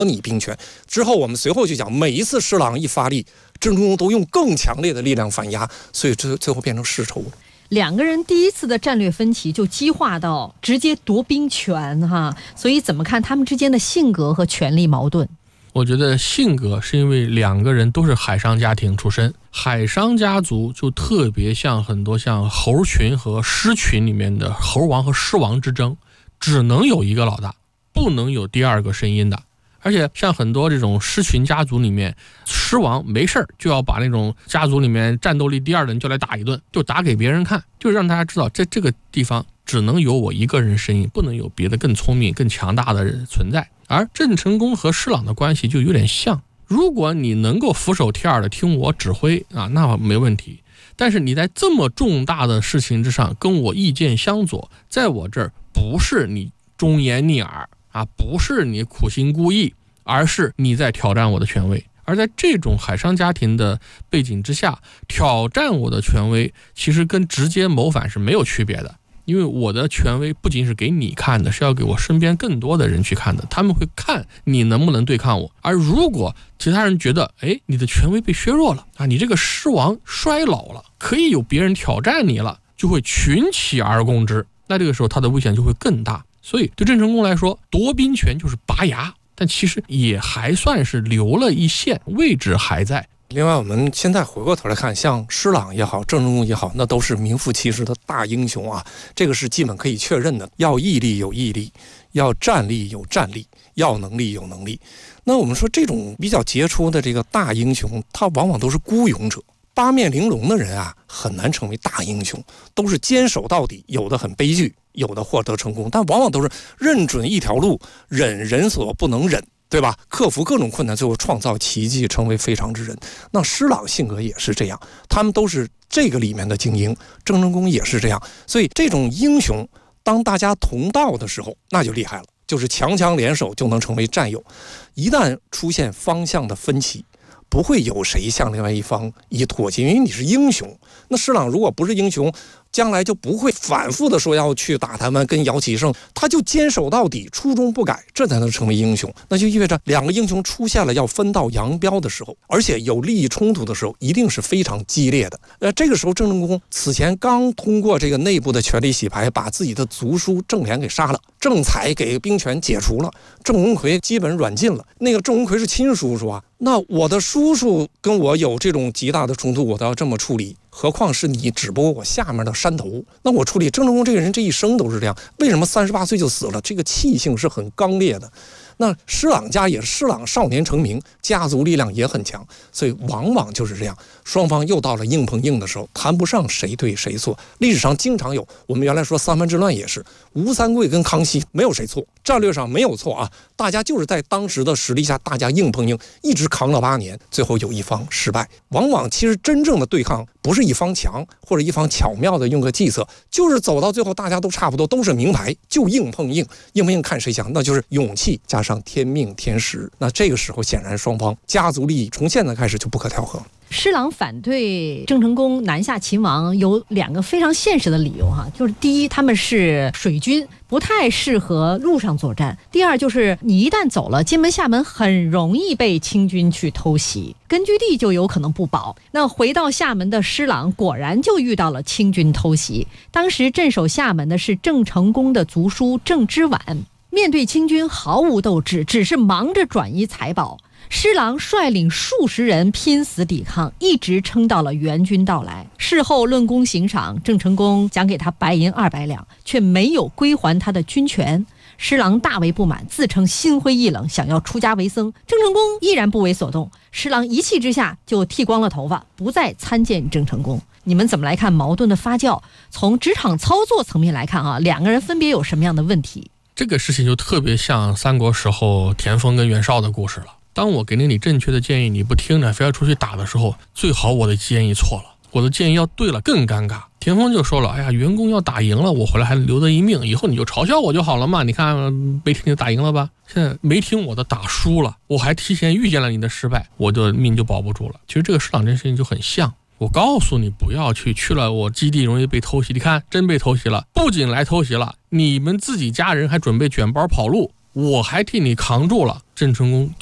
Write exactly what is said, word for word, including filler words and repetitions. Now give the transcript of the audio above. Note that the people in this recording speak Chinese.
拟兵权。之后我们随后就讲，每一次施琅一发力，郑成功都用更强烈的力量反压，所以这最后变成世仇。 两个人第一次的战略分歧就激化到直接夺兵权哈，所以怎么看他们之间的性格和权力矛盾？ 我觉得性格是因为两个人都是海商家庭出身，海商家族就特别像很多像猴群和狮群里面的猴王和狮王之争，只能有一个老大，不能有第二个声音的。而且像很多这种狮群家族里面，狮王没事就要把那种家族里面战斗力第二的人就来打一顿，就打给别人看，就让大家知道在这个地方只能有我一个人声音，不能有别的更聪明更强大的人存在。而郑成功和施琅的关系就有点像，如果你能够俯首帖耳的听我指挥啊，那没问题。但是你在这么重大的事情之上跟我意见相左，在我这儿不是你忠言逆耳啊，不是你苦心孤诣，而是你在挑战我的权威。而在这种海商家庭的背景之下，挑战我的权威其实跟直接谋反是没有区别的。因为我的权威不仅是给你看的，是要给我身边更多的人去看的，他们会看你能不能对抗我。而如果其他人觉得哎，你的权威被削弱了啊，你这个狮王衰老了，可以有别人挑战你了，就会群起而攻之，那这个时候他的危险就会更大。所以对郑成功来说，夺兵权就是拔牙，但其实也还算是留了一线，位置还在。 另外我们现在回过头来看，像施琅也好，郑成功也好，那都是名副其实的大英雄啊，这个是基本可以确认的。要毅力有毅力，要战力有战力，要能力有能力。那我们说这种比较杰出的这个大英雄，他往往都是孤勇者，八面玲珑的人啊，很难成为大英雄，都是坚守到底，有的很悲剧，有的获得成功，但往往都是认准一条路，忍人所不能忍，对吧？克服各种困难，最后创造奇迹，成为非常之人。那施琅性格也是这样，他们都是这个里面的精英，郑成功也是这样。所以这种英雄，当大家同道的时候，那就厉害了，就是强强联手就能成为战友。一旦出现方向的分歧，不会有谁向另外一方以妥协，因为你是英雄。那施琅如果不是英雄，将来就不会反复的说要去打他们跟姚启圣，他就坚守到底，初衷不改，这才能成为英雄。那就意味着两个英雄出现了要分道扬镳的时候，而且有利益冲突的时候，一定是非常激烈的。呃，这个时候郑成功此前刚通过这个内部的权力洗牌，把自己的族叔郑濂给杀了，郑采给兵权解除了，郑鸿逵基本软禁了。那个郑鸿逵是亲叔叔啊，那我的叔叔跟我有这种极大的冲突，我都要这么处理，何况是你只不过我下面的山头，那我处理。郑成功这个人这一生都是这样，为什么三十八岁就死了？这个气性是很刚烈的。那施琅家也是，施琅少年成名，家族力量也很强，所以往往就是这样，双方又到了硬碰硬的时候，谈不上谁对谁错。历史上经常有，我们原来说三藩之乱也是，吴三桂跟康熙没有谁错，战略上没有错啊，大家就是在当时的实力下，大家硬碰硬，一直扛了八年，最后有一方失败。往往其实真正的对抗不是一方强，或者一方巧妙的用个计策，就是走到最后大家都差不多，都是名牌，就硬碰硬，硬碰硬看谁强，那就是勇气加上天命天时。那这个时候显然双方家族利益从现在开始就不可调和。 施琅反对郑成功南下秦王有两个非常现实的理由哈，就是第一，他们是水军，不太适合陆上作战；第二，就是你一旦走了，金门厦门很容易被清军去偷袭，根据地就有可能不保。那回到厦门的施琅果然就遇到了清军偷袭，当时镇守厦门的是郑成功的族叔郑之琬，面对清军毫无斗志，只是忙着转移财宝。施琅率领数十人拼死抵抗，一直撑到了援军到来。事后论功行赏，郑成功奖给他白银二百两，却没有归还他的军权。施琅大为不满，自称心灰意冷，想要出家为僧。郑成功依然不为所动，施琅一气之下就剃光了头发，不再参见郑成功。你们怎么来看矛盾的发酵？从职场操作层面来看啊，两个人分别有什么样的问题？ 这个事情就特别像三国时候田丰跟袁绍的故事了。当我给了你正确的建议，你不听着，非要出去打的时候，最好我的建议错了，我的建议要对了更尴尬。田丰就说了，哎呀，袁公要打赢了，我回来还留得一命，以后你就嘲笑我就好了嘛，你看没听就打赢了吧，现在没听我的打输了，我还提前预见了你的失败，我的命就保不住了。其实这个施琅这事情就很像，我告诉你不要去，去了我基地容易被偷袭，你看真被偷袭了，不仅来偷袭了，你们自己家人还准备卷包跑路，我还替你扛住了， 郑成功